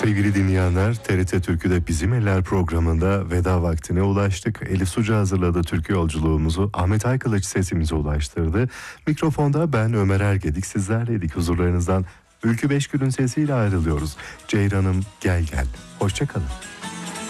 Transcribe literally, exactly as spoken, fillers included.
Sevgili dinleyenler, T R T Türkü'de Bizim Eller programında veda vaktine ulaştık. Elif Sucu hazırladı türkü yolculuğumuzu. Ahmet Aykılıç sesimize ulaştırdı. Mikrofonda ben Ömer Ergedik sizlerleydik. Huzurlarınızdan Ülkü Beşgül'ün sesiyle ayrılıyoruz. Ceyran'ım gel gel. Hoşça kalın.